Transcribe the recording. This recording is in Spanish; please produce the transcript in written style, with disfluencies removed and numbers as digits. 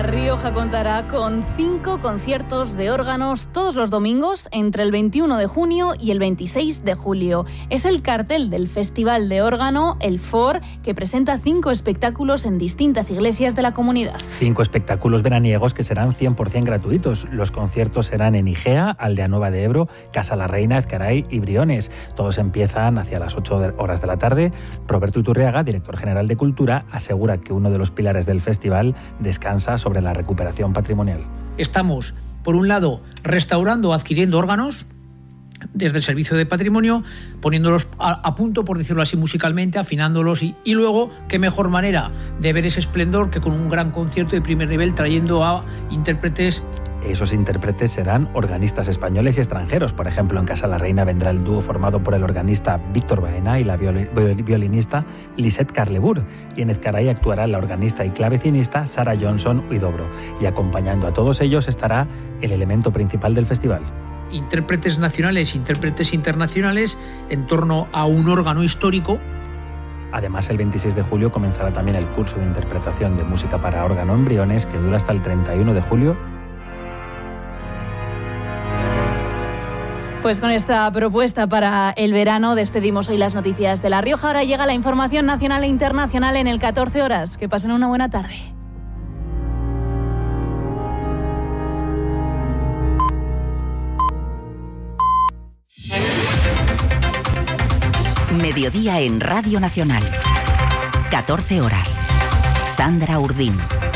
Rioja contará con 5 conciertos de órganos todos los domingos entre el 21 de junio y el 26 de julio. Es el cartel del Festival de Órgano, el FOR, que presenta 5 espectáculos en distintas iglesias de la comunidad. 5 espectáculos veraniegos que serán 100% gratuitos. Los conciertos serán en Igea, Aldea Nueva de Ebro, Casa la Reina, Ezcaray y Briones. Todos empiezan hacia las 8 horas de la tarde. Roberto Iturriaga, director general de Cultura, asegura que uno de los pilares del festival descansa sobre la recuperación patrimonial. Estamos, por un lado, restaurando o adquiriendo órganos desde el Servicio de Patrimonio, poniéndolos a punto, por decirlo así musicalmente, afinándolos y luego, qué mejor manera de ver ese esplendor que con un gran concierto de primer nivel trayendo a intérpretes. Esos intérpretes serán organistas españoles y extranjeros. Por ejemplo, en Casa la Reina vendrá el dúo formado por el organista Víctor Baena y la violinista Lisette Carlebur. Y en Ezcaray actuará la organista y clavecinista Sara Johnson Huidobro. Y acompañando a todos ellos estará el elemento principal del festival. Intérpretes nacionales, intérpretes internacionales en torno a un órgano histórico. Además, el 26 de julio comenzará también el curso de interpretación de música para órgano en Briones, que dura hasta el 31 de julio. Pues con esta propuesta para el verano despedimos hoy las noticias de La Rioja. Ahora llega la información nacional e internacional en el 14 horas. Que pasen una buena tarde. Mediodía en Radio Nacional. 14 horas. Sandra Urdín.